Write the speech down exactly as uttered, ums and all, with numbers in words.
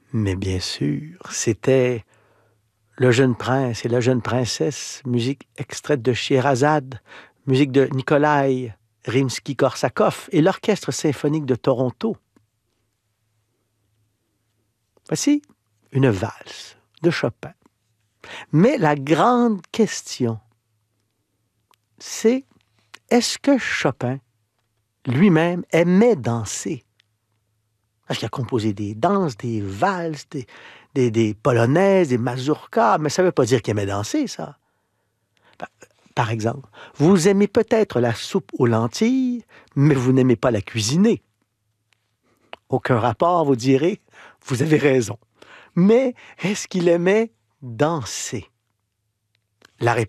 Mais bien sûr, c'était Le Jeune Prince et la Jeune Princesse, musique extraite de Scheherazade, musique de Nikolai Rimsky-Korsakov et l'Orchestre symphonique de Toronto. Voici une valse de Chopin. Mais la grande question, c'est est-ce que Chopin lui-même aimait danser? Parce qu'il a composé des danses, des valses, des, des, des polonaises, des mazurkas, mais ça ne veut pas dire qu'il aimait danser, ça. Par exemple, vous aimez peut-être la soupe aux lentilles, mais vous n'aimez pas la cuisiner. Aucun rapport, vous direz, vous avez raison. Mais est-ce qu'il aimait danser? La réponse